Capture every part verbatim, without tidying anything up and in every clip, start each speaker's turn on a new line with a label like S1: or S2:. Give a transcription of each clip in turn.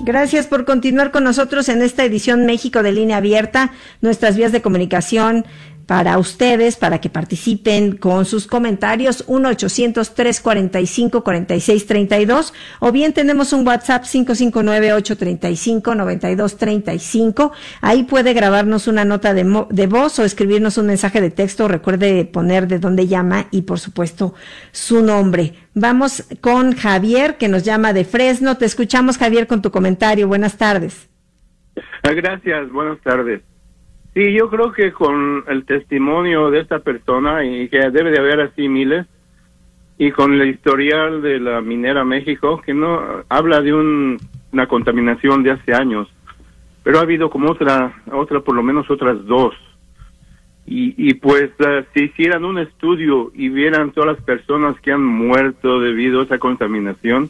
S1: Gracias por continuar con nosotros en esta edición México de Línea Abierta, nuestras vías de comunicación para ustedes, para que participen con sus comentarios, uno ochocientos, trescientos cuarenta y cinco, cuarenta y seis treinta y dos, o bien tenemos un WhatsApp cinco cinco nueve, ocho treinta y cinco, noventa y dos treinta y cinco, ahí puede grabarnos una nota de, mo- de voz o escribirnos un mensaje de texto, recuerde poner de dónde llama y por supuesto su nombre. Vamos con Javier, que nos llama de Fresno. Te escuchamos, Javier, con tu comentario. Buenas tardes.
S2: Gracias, buenas tardes. Sí, yo creo que con el testimonio de esta persona, y que debe de haber así miles, y con el historial de la Minera México, que no habla de un, una contaminación de hace años, pero ha habido como otra, otra por lo menos otras dos. Y, y pues uh, si hicieran un estudio y vieran todas las personas que han muerto debido a esa contaminación,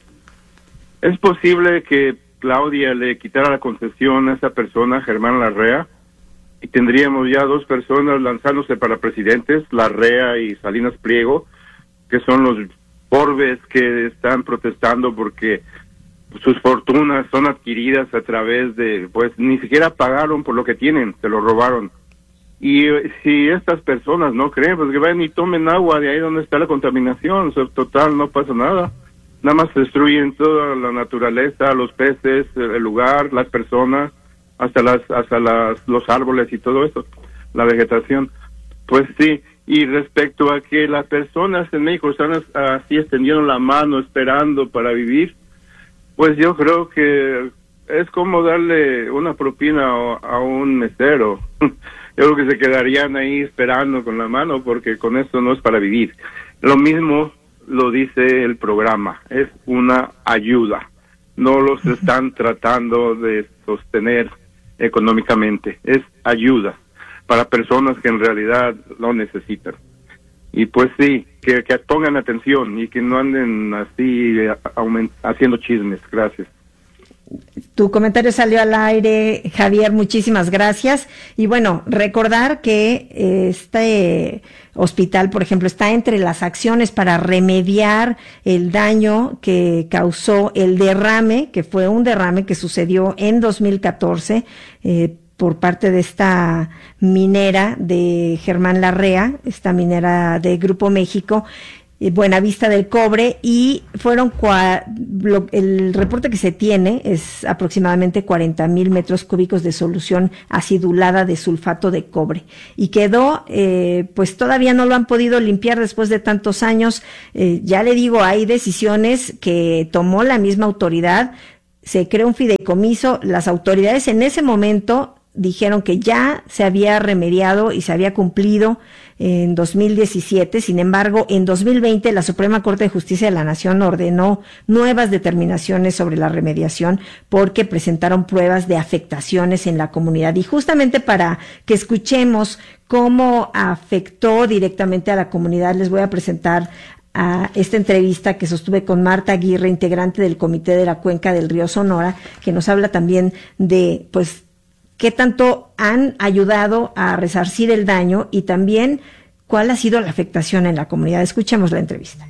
S2: es posible que Claudia le quitara la concesión a esa persona, Germán Larrea, y tendríamos ya dos personas lanzándose para presidentes, Larrea y Salinas Pliego, que son los orbes que están protestando porque sus fortunas son adquiridas a través de, pues ni siquiera pagaron por lo que tienen, se lo robaron. Y si estas personas no creen, pues que vayan y tomen agua de ahí donde está la contaminación, o sea, total, no pasa nada. Nada más destruyen toda la naturaleza, los peces, el lugar, las personas, hasta las hasta las los árboles y todo eso, la vegetación. Pues sí, y respecto a que las personas en México están así extendiendo la mano esperando para vivir, pues yo creo que es como darle una propina a, a un mesero. Yo creo que se quedarían ahí esperando con la mano, porque con esto no es para vivir. Lo mismo lo dice el programa, es una ayuda. No los están tratando de sostener económicamente, es ayuda para personas que en realidad lo necesitan. Y pues sí, que, que pongan atención y que no anden así aument- haciendo chismes. Gracias.
S1: Tu comentario salió al aire, Javier, muchísimas gracias. Y bueno, recordar que este hospital, por ejemplo, está entre las acciones para remediar el daño que causó el derrame, que fue un derrame que sucedió en dos mil catorce, eh, por parte de esta minera de Germán Larrea, esta minera de Grupo México, Buenavista del Cobre, y fueron cua, lo, el reporte que se tiene es aproximadamente cuarenta mil metros cúbicos de solución acidulada de sulfato de cobre, y quedó, eh, pues todavía no lo han podido limpiar después de tantos años. Eh, ya le digo, hay decisiones que tomó la misma autoridad, se creó un fideicomiso, las autoridades en ese momento dijeron que ya se había remediado y se había cumplido en dos mil diecisiete. Sin embargo, en dos mil veinte la Suprema Corte de Justicia de la Nación ordenó nuevas determinaciones sobre la remediación porque presentaron pruebas de afectaciones en la comunidad. Y justamente para que escuchemos cómo afectó directamente a la comunidad, les voy a presentar a esta entrevista que sostuve con Marta Aguirre, integrante del Comité de la Cuenca del Río Sonora, que nos habla también de, pues, qué tanto han ayudado a resarcir el daño y también cuál ha sido la afectación en la comunidad. Escuchemos la entrevista.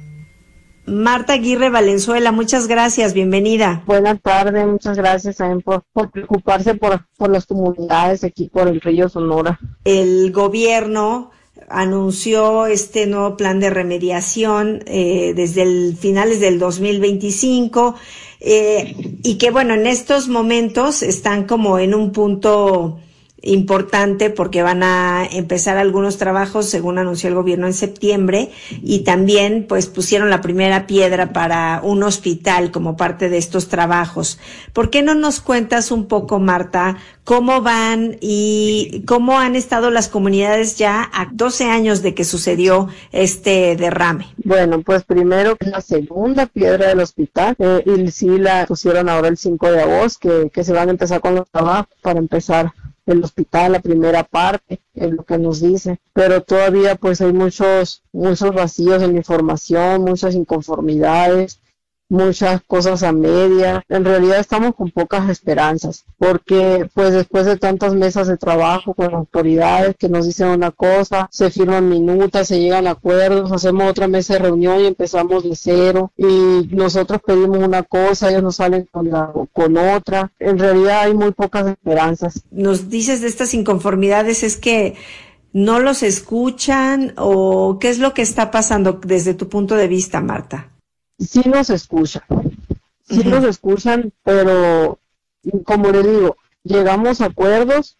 S1: Marta Aguirre Valenzuela, muchas gracias, bienvenida.
S3: Buenas tardes, muchas gracias también por, por preocuparse por, por las comunidades aquí por el río Sonora.
S1: El gobierno anunció este nuevo plan de remediación eh, desde el finales del dos mil veinticinco, eh, y que bueno, en estos momentos están como en un punto importante porque van a empezar algunos trabajos según anunció el gobierno en septiembre, y también pues pusieron la primera piedra para un hospital como parte de estos trabajos. ¿Por qué no nos cuentas un poco, Marta, cómo van y cómo han estado las comunidades ya a doce años de que sucedió este derrame?
S3: Bueno, pues primero la segunda piedra del hospital, eh, y sí la pusieron ahora el cinco de agosto, que, que se van a empezar con los trabajos para empezar el hospital, la primera parte, es lo que nos dice, pero todavía pues hay muchos, muchos vacíos en la información, muchas inconformidades, muchas cosas a media. En realidad estamos con pocas esperanzas, porque pues después de tantas mesas de trabajo con autoridades que nos dicen una cosa, se firman minutas, se llegan a acuerdos, hacemos otra mesa de reunión y empezamos de cero, y nosotros pedimos una cosa, ellos nos salen con, la, con otra. En realidad hay muy pocas esperanzas.
S1: Nos dices de estas inconformidades, ¿es que no los escuchan o qué es lo que está pasando desde tu punto de vista, Marta?
S3: Sí nos escuchan, sí
S1: Uh-huh.
S3: nos escuchan, pero como le digo, llegamos a acuerdos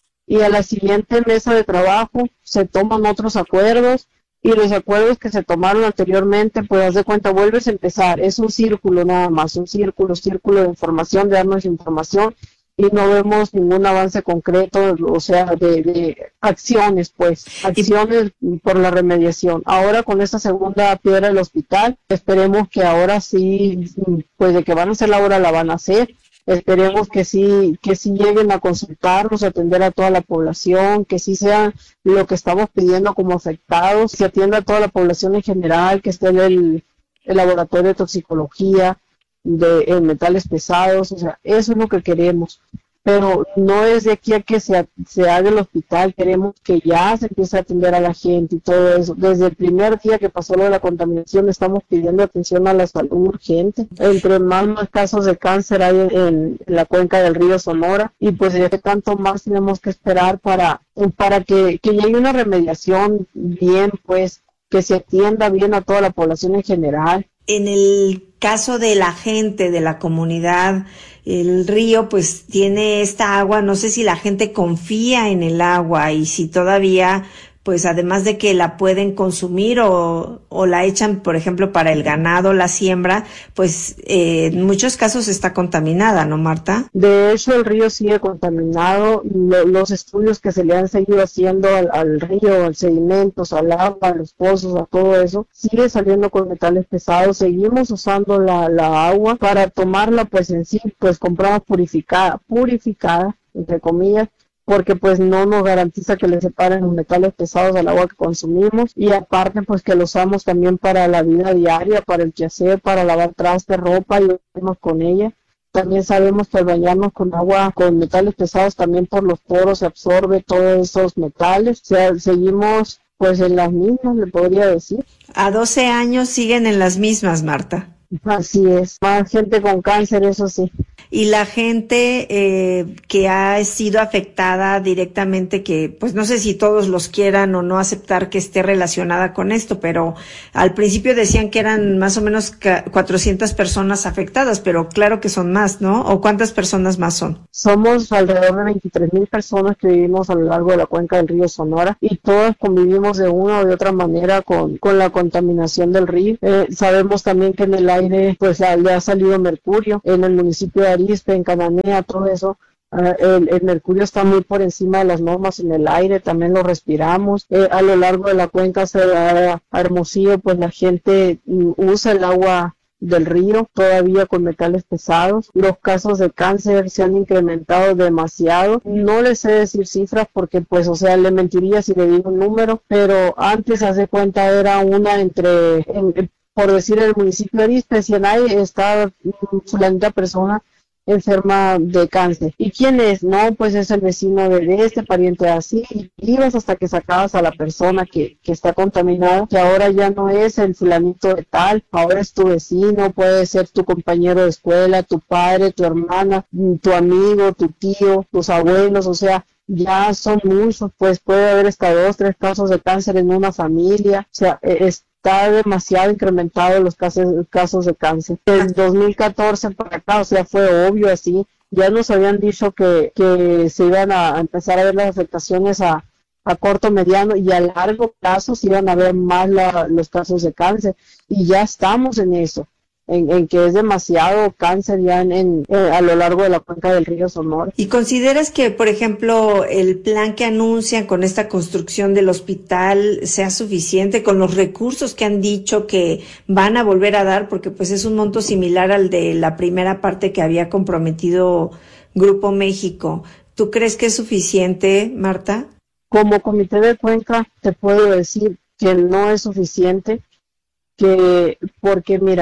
S3: y a la siguiente mesa de trabajo se toman otros acuerdos, y los acuerdos que se tomaron anteriormente, pues haz de cuenta, vuelves a empezar, es un círculo nada más, un círculo, círculo de información, de darnos información, y no vemos ningún avance concreto, o sea, de, de acciones, pues, acciones por la remediación. Ahora con esta segunda piedra del hospital, esperemos que ahora sí, pues de que van a hacer la obra, la van a hacer. Esperemos que sí, que sí lleguen a consultarnos, a atender a toda la población, que sí sea lo que estamos pidiendo como afectados, que atienda a toda la población en general, que esté en el, el laboratorio de toxicología, de en metales pesados, o sea, eso es lo que queremos, pero no es de aquí a que se, se haga el hospital, queremos que ya se empiece a atender a la gente y todo eso. Desde el primer día que pasó lo de la contaminación estamos pidiendo atención a la salud urgente. Entre más, más casos de cáncer hay en, en la cuenca del río Sonora, y pues de qué tanto más tenemos que esperar para, para que, que llegue una remediación bien, pues, que se atienda bien a toda la población en general.
S1: En el caso de la gente, de la comunidad, el río pues tiene esta agua, no sé si la gente confía en el agua y si todavía, pues además de que la pueden consumir o, o la echan, por ejemplo, para el ganado, la siembra, pues eh, en muchos casos está contaminada, ¿no, Marta?
S3: De hecho, el río sigue contaminado. Lo, los estudios que se le han seguido haciendo al, al río, al sedimentos, al agua, a los pozos, a todo eso, sigue saliendo con metales pesados. Seguimos usando la, la agua para tomarla, pues en sí, pues compramos purificada, purificada, entre comillas, porque pues no nos garantiza que le separen los metales pesados al agua que consumimos, y aparte pues que lo usamos también para la vida diaria, para el quehacer, para lavar traste, ropa, y bañarnos con ella. También sabemos que al bañarnos con agua con metales pesados, también por los poros se absorbe todos esos metales. O sea, seguimos pues en las mismas, le podría decir.
S1: A doce años siguen en las mismas, Marta.
S3: Así es, más gente con cáncer, eso sí.
S1: Y la gente eh, que ha sido afectada directamente, que pues no sé si todos los quieran o no aceptar que esté relacionada con esto, pero al principio decían que eran más o menos cuatrocientas personas afectadas, pero claro que son más, ¿no? ¿O cuántas personas más son?
S3: Somos alrededor de veintitrés mil personas que vivimos a lo largo de la cuenca del río Sonora, y todas convivimos de una o de otra manera con, con la contaminación del río. Eh, sabemos también que en el aire pues le ha salido mercurio, en el municipio de Arizpe, en Cananea, todo eso. Uh, el, el mercurio está muy por encima de las normas en el aire, también lo respiramos. Eh, a lo largo de la cuenca se da a Hermosillo, pues la gente mm, usa el agua del río todavía con metales pesados. Los casos de cáncer se han incrementado demasiado. No les sé decir cifras porque pues o sea le mentiría si le digo un número, pero antes hace cuenta era una entre en, por decir el municipio de Arizpe, decían ahí está fulanita persona enferma de cáncer. ¿Y quién es? No, pues es el vecino de este, pariente así. Y ibas hasta que sacabas a la persona que, que está contaminada, que ahora ya no es el fulanito de tal, ahora es tu vecino, puede ser tu compañero de escuela, tu padre, tu hermana, tu amigo, tu tío, tus abuelos, o sea, ya son muchos, pues puede haber hasta dos, tres casos de cáncer en una familia, o sea, es está demasiado incrementado los casos, casos de cáncer. Desde dos mil catorce para acá, o sea, fue obvio así. Ya nos habían dicho que, que se iban a empezar a ver las afectaciones a, a corto, mediano y a largo plazo se iban a ver más la, los casos de cáncer. Y ya estamos en eso. En, en que es demasiado cáncer ya en, en, eh, a lo largo de la cuenca del río Sonora.
S1: ¿Y consideras que, por ejemplo, el plan que anuncian con esta construcción del hospital sea suficiente con los recursos que han dicho que van a volver a dar? Porque pues es un monto similar al de la primera parte que había comprometido Grupo México. ¿Tú crees que es suficiente, Marta?
S3: Como comité de cuenca te puedo decir que no es suficiente, que porque mira,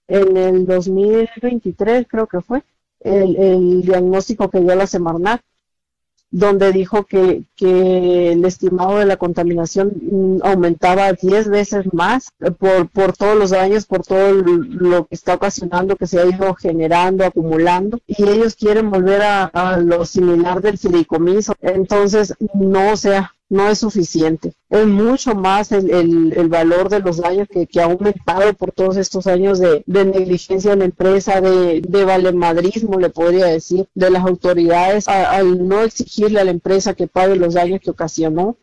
S3: en el dos mil veintitrés creo que fue, el, el diagnóstico que dio la Semarnat, donde dijo que, que el estimado de la contaminación mm, aumentaba diez veces más por, por todos los daños, por todo lo que está ocasionando, que se ha ido generando, acumulando, y ellos quieren volver a, a lo similar del fideicomiso. Entonces, no, o sea, no es suficiente. Es mucho más el, el, el valor de los daños que, que ha aumentado por todos estos años de, de negligencia en la empresa, de, de valemadrismo, le podría decir, de las autoridades a, al no exigirle a la empresa que pague los daños que ocasionó.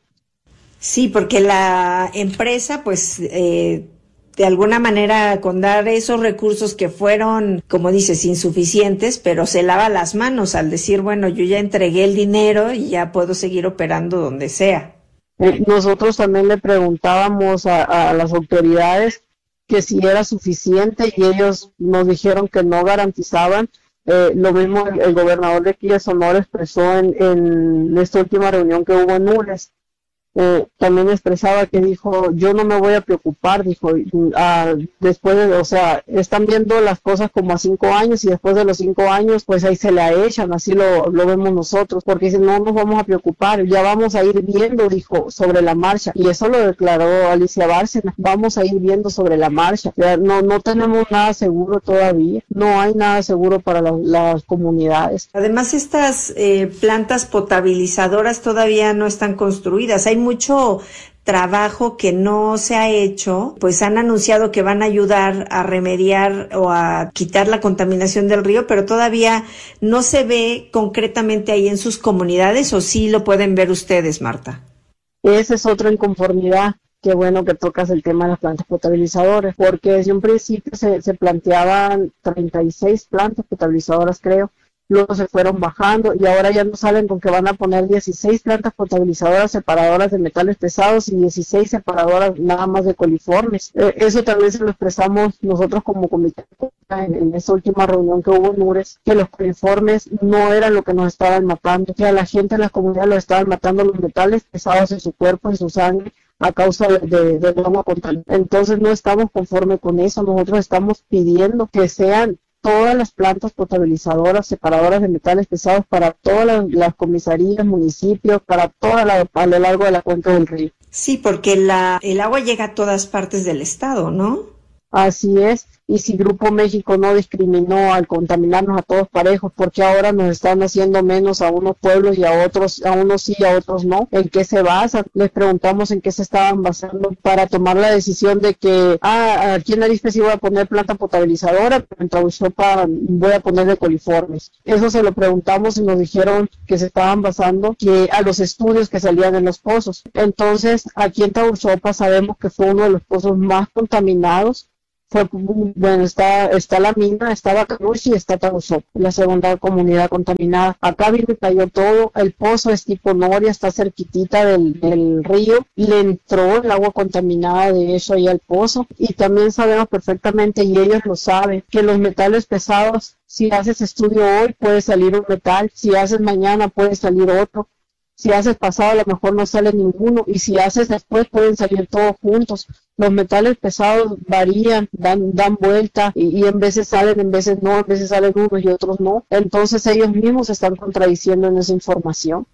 S1: Sí, porque la empresa, pues, eh, de alguna manera, con dar esos recursos que fueron, como dices, insuficientes, pero se lava las manos al decir, bueno, yo ya entregué el dinero y ya puedo seguir operando donde sea.
S3: Eh, nosotros también le preguntábamos a, a las autoridades que si era suficiente y ellos nos dijeron que no garantizaban. Eh, lo mismo el, el gobernador de aquí de Sonora expresó en, en esta última reunión que hubo en Nules. Eh, también expresaba que dijo, yo no me voy a preocupar, dijo, ah, después de, o sea, están viendo las cosas como a cinco años y después de los cinco años, pues ahí se la echan, así lo, lo vemos nosotros, porque dice, no nos vamos a preocupar, ya vamos a ir viendo, dijo, sobre la marcha, y eso lo declaró Alicia Bárcena, vamos a ir viendo sobre la marcha, ya no, no tenemos nada seguro todavía, no hay nada seguro para la, las comunidades.
S1: Además, estas eh, plantas potabilizadoras todavía no están construidas, hay mucho trabajo que no se ha hecho, pues han anunciado que van a ayudar a remediar o a quitar la contaminación del río, pero todavía no se ve concretamente ahí en sus comunidades, ¿o sí lo pueden ver ustedes, Marta?
S3: Esa es otra inconformidad. Qué bueno que tocas el tema de las plantas potabilizadoras, porque desde un principio se, se planteaban treinta y seis plantas potabilizadoras, creo, luego se fueron bajando y ahora ya no saben con que van a poner dieciséis plantas potabilizadoras separadoras de metales pesados y dieciséis separadoras nada más de coliformes. Eh, eso también se lo expresamos nosotros como comité en, en esa última reunión que hubo en Ures, que los coliformes no eran lo que nos estaban matando, que a la gente en las comunidades los estaban matando los metales pesados en su cuerpo, en su sangre, a causa de, de, del agua contaminada. Entonces no estamos conformes con eso, nosotros estamos pidiendo que sean todas las plantas potabilizadoras, separadoras de metales pesados para todas las, las comisarías, municipios, para toda la, a lo largo de la cuenca del río.
S1: Sí, porque la, el agua llega a todas partes del estado, ¿no?
S3: Así es, y si Grupo México no discriminó al contaminarnos a todos parejos, porque ahora nos están haciendo menos a unos pueblos y a otros, a unos sí y a otros no, ¿en qué se basan? Les preguntamos en qué se estaban basando para tomar la decisión de que, ah, aquí en Arizpe sí voy a poner planta potabilizadora, pero en Tahuizopa voy a poner de coliformes. Eso se lo preguntamos y nos dijeron que se estaban basando que a los estudios que salían en los pozos. Entonces, aquí en Tahuizopa sabemos que fue uno de los pozos más contaminados. Fue, bueno, está, está la mina, está Bacanuchi y está Tahuizopa, la segunda comunidad contaminada. Acá vino y cayó todo, el pozo es tipo Noria, está cerquitita del, del río, le entró el agua contaminada de eso ahí al pozo, y también sabemos perfectamente, y ellos lo saben, que los metales pesados, si haces estudio hoy puede salir un metal, si haces mañana puede salir otro, si haces pasado a lo mejor no sale ninguno, y si haces después pueden salir todos juntos. Los metales pesados varían, dan dan vuelta y, y en veces salen, en veces no, en veces salen unos y otros no. Entonces ellos mismos se están contradiciendo en esa información.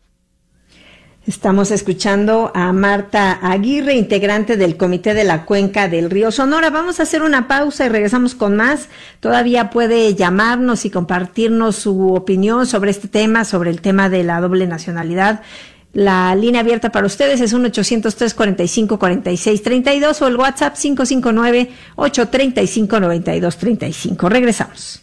S1: Estamos escuchando a Marta Aguirre, integrante del Comité de la Cuenca del Río Sonora. Vamos a hacer una pausa y regresamos con más. Todavía puede llamarnos y compartirnos su opinión sobre este tema, sobre el tema de la doble nacionalidad. La línea abierta para ustedes es uno ochocientos, tres cuarenta y cinco, cuarenta y seis treinta y dos o el WhatsApp cinco cinco nueve, ocho treinta y cinco, noventa y dos treinta y cinco. Regresamos.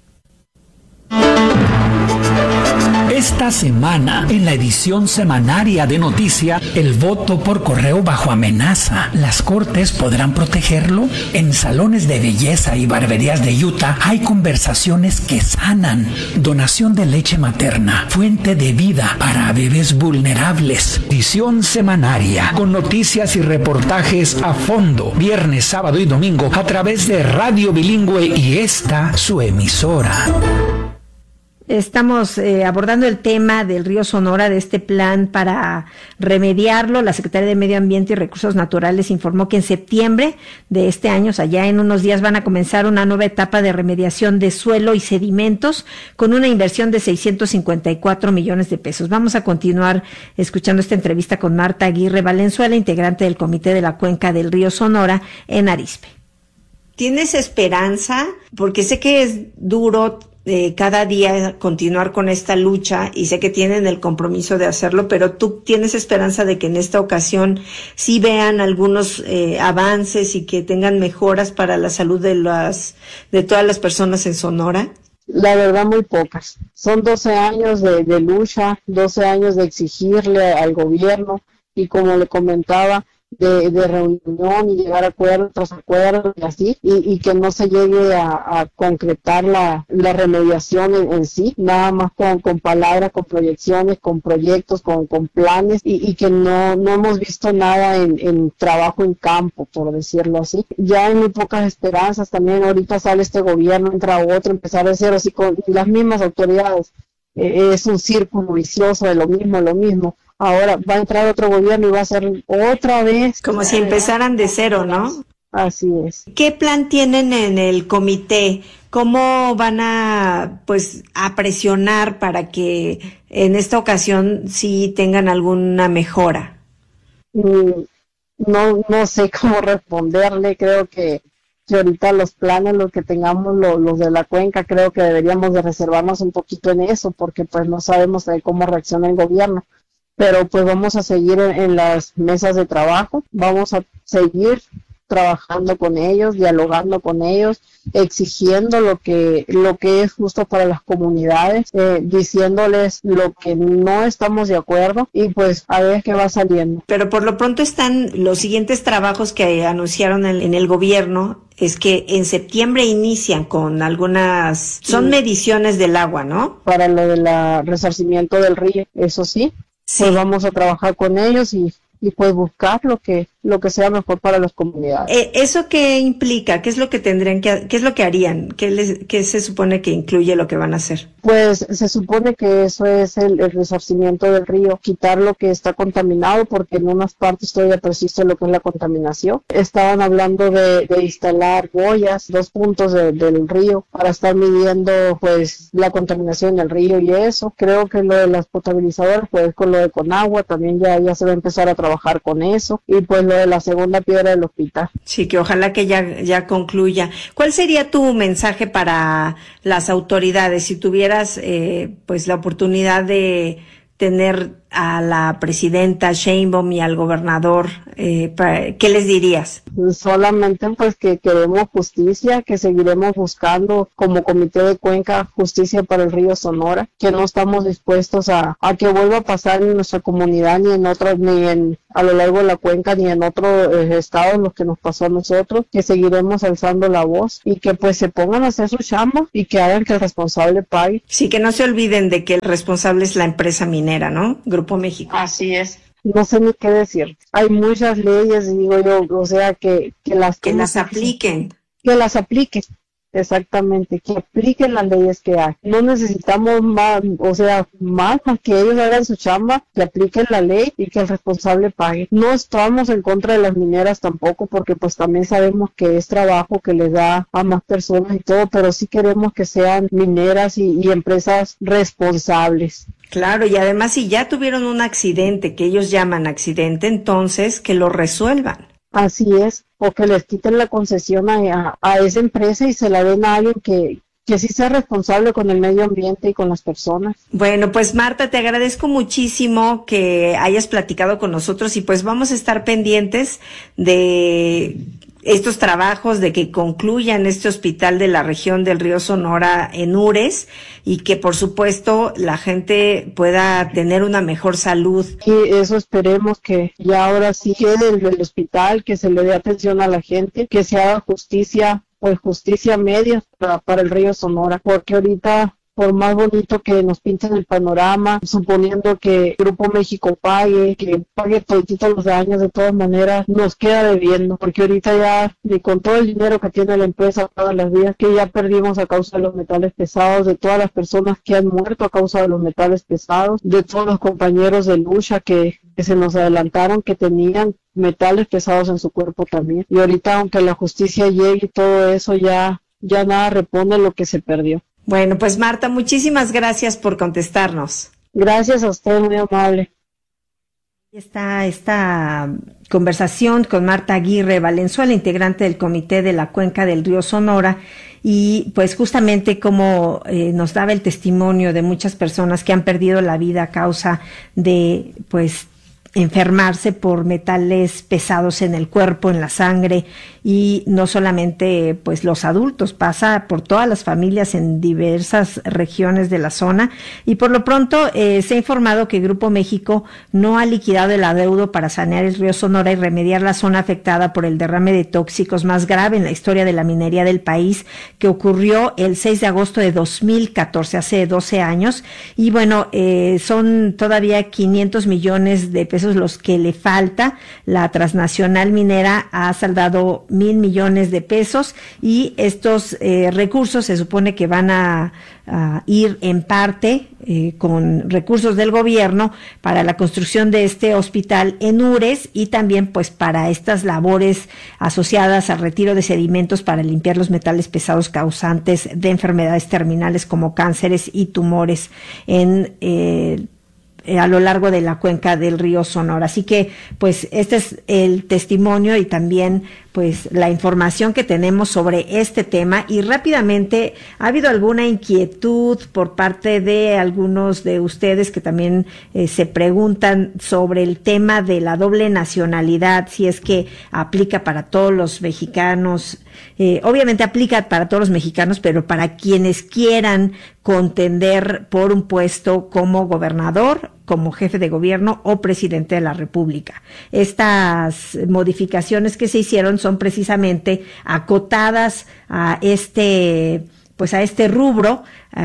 S4: Esta semana, en la edición semanaria de Noticia, el voto por correo bajo amenaza. ¿Las cortes podrán protegerlo? En salones de belleza y barberías de Utah hay conversaciones que sanan. Donación de leche materna, fuente de vida para bebés vulnerables. Edición semanaria, con noticias y reportajes a fondo, viernes, sábado y domingo, a través de Radio Bilingüe y esta, su emisora.
S1: Estamos eh, abordando el tema del río Sonora, de este plan para remediarlo. La Secretaría de Medio Ambiente y Recursos Naturales informó que en septiembre de este año, o sea, ya en unos días, van a comenzar una nueva etapa de remediación de suelo y sedimentos con una inversión de seiscientos cincuenta y cuatro millones de pesos. Vamos a continuar escuchando esta entrevista con Marta Aguirre Valenzuela, integrante del Comité de la Cuenca del río Sonora en Arizpe. ¿Tienes esperanza? Porque sé que es duro Eh, cada día continuar con esta lucha, y sé que tienen el compromiso de hacerlo, pero tú tienes esperanza de que en esta ocasión sí vean algunos eh, avances y que tengan mejoras para la salud de las de todas las personas en Sonora.
S3: La verdad, muy pocas. Son doce años de, de lucha, doce años de exigirle al gobierno, y como le comentaba, De, de reunión y llegar a acuerdos tras acuerdos y así, y, y que no se llegue a, a concretar la, la remediación en, en sí, nada más con, con palabras, con proyecciones, con proyectos, con, con planes, y, y que no, no hemos visto nada en, en trabajo en campo, por decirlo así. Ya hay muy pocas esperanzas. También ahorita sale este gobierno, entra otro, empezar de cero, así con las mismas autoridades. Eh, es un círculo vicioso de lo mismo, lo mismo. Ahora va a entrar otro gobierno y va a ser otra vez.
S1: Como si empezaran de cero, ¿no?
S3: Así es.
S1: ¿Qué plan tienen en el comité? ¿Cómo van a, pues, a presionar para que en esta ocasión sí tengan alguna mejora?
S3: Mm, no, no sé cómo responderle. Creo que, que ahorita los planes, los que tengamos los, los de la cuenca, creo que deberíamos de reservarnos un poquito en eso, porque pues no sabemos de cómo reacciona el gobierno. Pero pues vamos a seguir en, en las mesas de trabajo, vamos a seguir trabajando con ellos, dialogando con ellos, exigiendo lo que lo que es justo para las comunidades, eh, diciéndoles lo que no estamos de acuerdo, y pues a ver qué va saliendo.
S1: Pero por lo pronto están los siguientes trabajos que anunciaron en, en el gobierno, es que en septiembre inician con algunas, son mediciones del agua, ¿no?
S3: Para lo del resarcimiento del río, eso sí. Sí. Pues vamos a trabajar con ellos y, y pues buscar lo que lo que sea mejor para las comunidades.
S1: Eh, ¿Eso qué implica? ¿Qué es lo que tendrían que qué es lo que harían? ¿Qué, les, qué se supone que incluye lo que van a hacer?
S3: Pues se supone que eso es el, el resarcimiento del río, quitar lo que está contaminado, porque en unas partes todavía persiste lo que es la contaminación. Estaban hablando de, de instalar boyas, dos puntos de, del río, para estar midiendo pues la contaminación del río y eso. Creo que lo de las potabilizadoras, pues con lo de Conagua también ya, ya se va a empezar a trabajar con eso, y pues lo de la segunda piedra del hospital.
S1: Sí, que ojalá que ya, ya concluya. ¿Cuál sería tu mensaje para las autoridades si tuvieras eh, pues la oportunidad de tener a la presidenta Sheinbaum y al gobernador? Eh, para, ¿qué les dirías?
S3: Solamente pues que queremos justicia, que seguiremos buscando como Comité de Cuenca justicia para el río Sonora, que no estamos dispuestos a, a que vuelva a pasar en nuestra comunidad, ni en otras, ni en a lo largo de la cuenca, ni en otros eh, estados lo que nos pasó a nosotros, que seguiremos alzando la voz y que pues se pongan a hacer su chamba y que hagan que el responsable pague.
S1: Sí, que no se olviden de que el responsable es la empresa minera, ¿no? Grupo México.
S3: Así es. No sé ni qué decir. Hay muchas leyes, digo yo, o sea, que, que las...
S1: Que las apliquen.
S3: Que las apliquen, exactamente, que apliquen las leyes que hay. No necesitamos más, o sea, más, más que ellos hagan su chamba, que apliquen la ley y que el responsable pague. No estamos en contra de las mineras tampoco, porque pues también sabemos que es trabajo que les da a más personas y todo, pero sí queremos que sean mineras y, y empresas responsables.
S1: Claro, y además si ya tuvieron un accidente, que ellos llaman accidente, entonces que lo resuelvan.
S3: Así es, o que les quiten la concesión a, a esa empresa y se la den a alguien que, que sí sea responsable con el medio ambiente y con las personas.
S1: Bueno, pues Marta, te agradezco muchísimo que hayas platicado con nosotros y pues vamos a estar pendientes de estos trabajos, de que concluyan este hospital de la región del río Sonora en Ures y que por supuesto la gente pueda tener una mejor salud.
S3: Y eso esperemos, que ya ahora sí quede el, el hospital, que se le dé atención a la gente, que se haga justicia, pues justicia media para, para el río Sonora, porque ahorita por más bonito que nos pinten el panorama, suponiendo que Grupo México pague, que pague todos los daños, de todas maneras nos queda debiendo, porque ahorita ya, ni con todo el dinero que tiene la empresa, todas las vidas que ya perdimos a causa de los metales pesados, de todas las personas que han muerto a causa de los metales pesados, de todos los compañeros de lucha que, que se nos adelantaron, que tenían metales pesados en su cuerpo también. Y ahorita, aunque la justicia llegue y todo eso, ya, ya nada repone lo que se perdió.
S1: Bueno, pues Marta, muchísimas gracias por contestarnos.
S3: Gracias a usted, muy amable.
S1: Está esta conversación con Marta Aguirre Valenzuela, integrante del Comité de la Cuenca del Río Sonora, y pues justamente como eh, nos daba el testimonio de muchas personas que han perdido la vida a causa de pues enfermarse por metales pesados en el cuerpo, en la sangre, y no solamente pues los adultos, pasa por todas las familias en diversas regiones de la zona. Y por lo pronto eh, se ha informado que Grupo México no ha liquidado el adeudo para sanear el río Sonora y remediar la zona afectada por el derrame de tóxicos más grave en la historia de la minería del país, que ocurrió el seis de agosto de dos mil catorce, hace doce años. Y bueno, eh, son todavía quinientos millones de pesos los que le falta. La transnacional minera ha saldado mil millones de pesos, y estos eh, recursos se supone que van a, a ir en parte eh, con recursos del gobierno para la construcción de este hospital en Ures, y también pues para estas labores asociadas al retiro de sedimentos para limpiar los metales pesados causantes de enfermedades terminales como cánceres y tumores en eh, a lo largo de la cuenca del río Sonora. Así que, pues, este es el testimonio y también, pues, la información que tenemos sobre este tema. Y rápidamente, ¿ha habido alguna inquietud por parte de algunos de ustedes que también eh, se preguntan sobre el tema de la doble nacionalidad, si es que aplica para todos los mexicanos? Eh, obviamente aplica para todos los mexicanos, pero para quienes quieran contender por un puesto como gobernador, como jefe de gobierno o presidente de la República. Estas modificaciones que se hicieron son precisamente acotadas a este, pues a este rubro.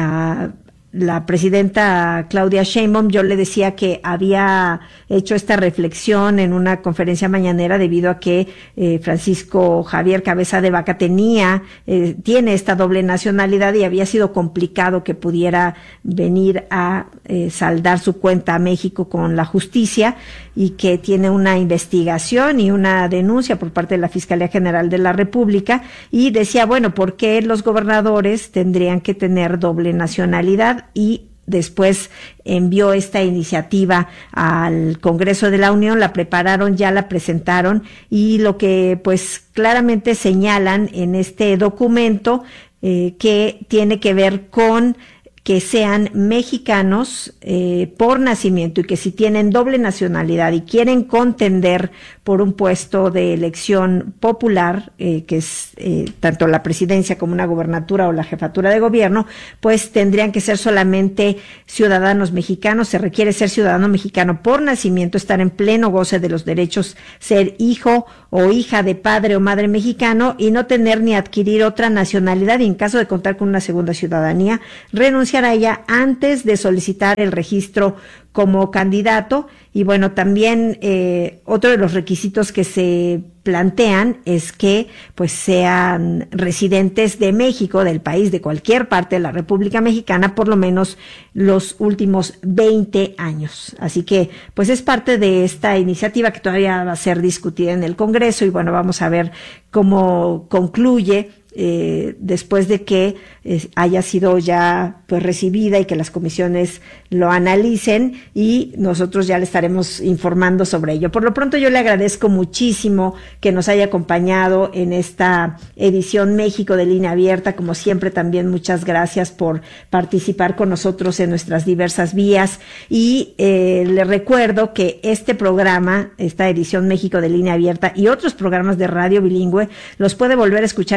S1: A la presidenta Claudia Sheinbaum, yo le decía que había hecho esta reflexión en una conferencia mañanera debido a que eh, Francisco Javier Cabeza de Vaca tenía, eh, tiene esta doble nacionalidad, y había sido complicado que pudiera venir a eh, saldar su cuenta a México con la justicia, y que tiene una investigación y una denuncia por parte de la Fiscalía General de la República. Y decía, bueno, ¿por qué los gobernadores tendrían que tener doble nacionalidad? Y después envió esta iniciativa al Congreso de la Unión, la prepararon, ya la presentaron, y lo que pues claramente señalan en este documento eh, que tiene que ver con que sean mexicanos eh, por nacimiento, y que si tienen doble nacionalidad y quieren contender por un puesto de elección popular, eh, que es eh, tanto la presidencia como una gobernatura o la jefatura de gobierno, pues tendrían que ser solamente ciudadanos mexicanos. Se requiere ser ciudadano mexicano por nacimiento, estar en pleno goce de los derechos, ser hijo o hija de padre o madre mexicano, y no tener ni adquirir otra nacionalidad, y en caso de contar con una segunda ciudadanía, renunciar a ella antes de solicitar el registro como candidato. Y bueno, también eh, otro de los requisitos que se plantean es que pues sean residentes de México, del país, de cualquier parte de la República Mexicana, por lo menos los últimos veinte años. Así que pues es parte de esta iniciativa que todavía va a ser discutida en el Congreso, y bueno, vamos a ver cómo concluye eh, después de que eh, haya sido ya pues recibida y que las comisiones lo analicen, y nosotros ya le estaremos informando sobre ello. Por lo pronto yo le agradezco muchísimo que nos haya acompañado en esta edición México de Línea Abierta. Como siempre, también muchas gracias por participar con nosotros en nuestras diversas vías, y eh, le recuerdo que este programa, esta edición México de Línea Abierta y otros programas de Radio Bilingüe los puede volver a escuchar en radio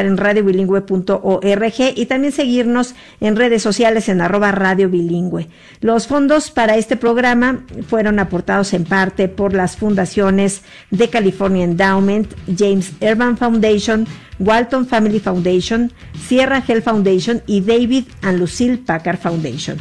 S1: radio bilingüe punto org y también seguirnos en redes sociales en arroba Radio Bilingüe. Los fondos para este programa fueron aportados en parte por las fundaciones The California Endowment, James Urban Foundation, Walton Family Foundation, Sierra Health Foundation y David and Lucille Packard Foundation.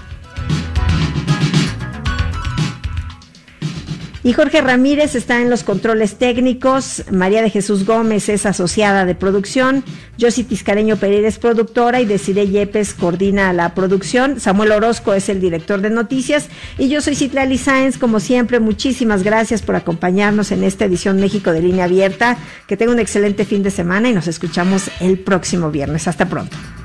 S1: Y Jorge Ramírez está en los controles técnicos, María de Jesús Gómez es asociada de producción, Josie Tiscareño Pereira es productora y Desiree Yepes coordina la producción, Samuel Orozco es el director de noticias y yo soy Citlali Sáenz. Como siempre, muchísimas gracias por acompañarnos en esta edición México de Línea Abierta. Que tenga un excelente fin de semana y nos escuchamos el próximo viernes. Hasta pronto.